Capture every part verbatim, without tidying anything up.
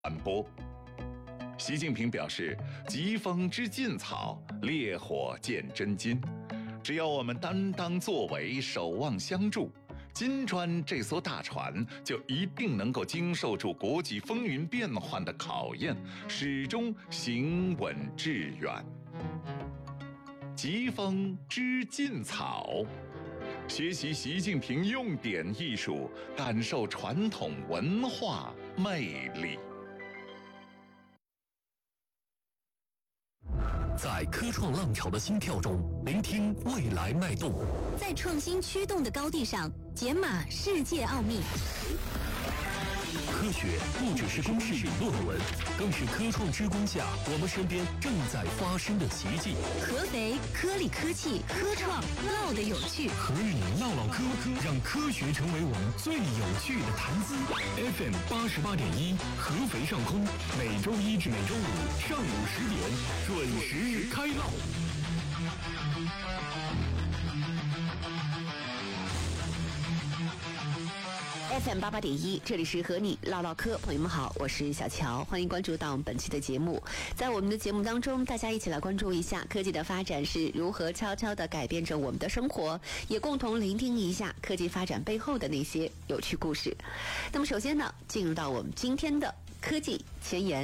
传播。习近平表示，疾风知劲草，烈火见真金。只要我们担当作为，守望相助，金砖这艘大船就一定能够经受住国际风云变幻的考验，始终行稳致远。疾风知劲草，学习习近平用典艺术，感受传统文化魅力。 在科创浪潮的心跳中，聆听未来脉动； 在创新驱动的高地上，解码世界奥秘。 科学不只是公式与论文，更是科创之光下我们身边正在发生的奇迹。 合肥科力科技科创唠的有趣， 和你唠唠科，让科学成为我们最有趣的谈资。F M 八十八点一，合肥上空，每周一至每周五上午十点准时开唠。 F M 八八点一，这里是和你唠唠嗑，朋友们好，我是小乔，欢迎关注到我们本期的节目。在我们的节目当中，大家一起来关注一下科技的发展是如何悄悄地改变着我们的生活，也共同聆听一下科技发展背后的那些有趣故事。那么首先呢，进入到我们今天的科技前沿。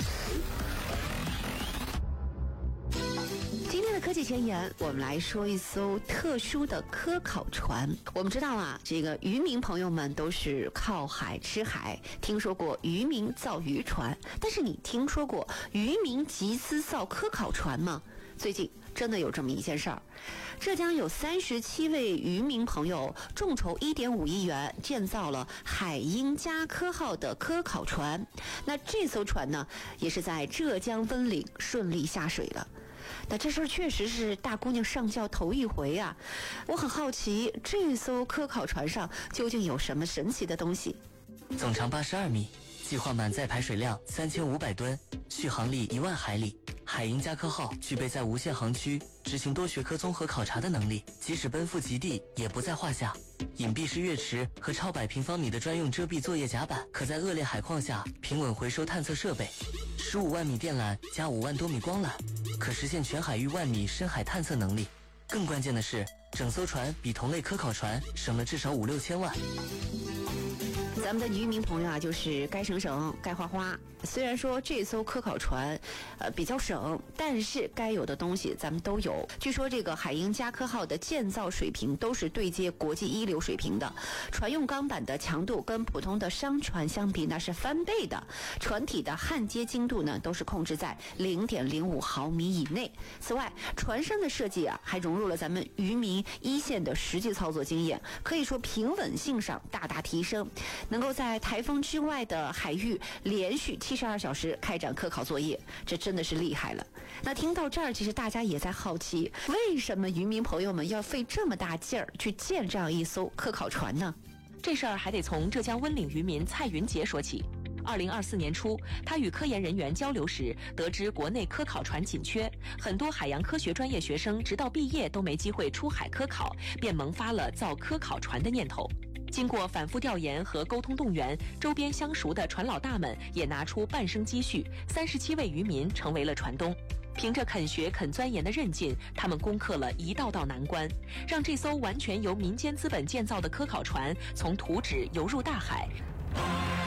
今天的科技前沿，我们来说一艘特殊的科考船。我们知道啊，这个渔民朋友们都是靠海吃海，听说过渔民造渔船，但是你听说过渔民集资造科考船吗？最近真的有这么一件事儿，浙江有三十七位渔民朋友众筹一点五亿元建造了海鹰加科号的科考船。那这艘船呢，也是在浙江温岭顺利下水了。那这事儿确实是大姑娘上轿头一回啊！我很好奇，这艘科考船上究竟有什么神奇的东西？ 总长八十二米，计划满载排水量三千五百吨，续航力一万海里。海鹰加科号具备在无限航区执行多学科综合考察的能力，即使奔赴极地也不在话下。隐蔽式月池和超百平方米的专用遮蔽作业甲板，可在恶劣海况下平稳回收探测设备。十五万米电缆加五万多米光缆，可实现全海域万米深海探测能力。更关键的是，整艘船比同类科考船省了至少五六千万。 咱们的渔民朋友啊，就是该省省，该花花。虽然说这艘科考船，呃，比较省，但是该有的东西咱们都有。据说这个海鹰加科号的建造水平都是对接国际一流水平的，船用钢板的强度跟普通的商船相比那是翻倍的，船体的焊接精度呢都是控制在零点零五毫米以内。此外，船身的设计啊，还融入了咱们渔民一线的实际操作经验，可以说平稳性上大大提升。能够在台风之外的海域连续七十二小时开展科考作业，这真的是厉害了。那听到这儿，其实大家也在好奇，为什么渔民朋友们要费这么大劲儿去建这样一艘科考船呢？ 这事儿还得从浙江温岭渔民蔡云杰说起。二零二四年初，他与科研人员交流时，得知国内科考船紧缺，很多海洋科学专业学生直到毕业都没机会出海科考，便萌发了造科考船的念头。经过反复调研和沟通动员，周边相熟的船老大们也拿出半生积蓄，三十七位渔民成为了船东。凭着肯学肯钻研的韧劲，他们攻克了一道道难关，让这艘完全由民间资本建造的科考船从图纸游入大海。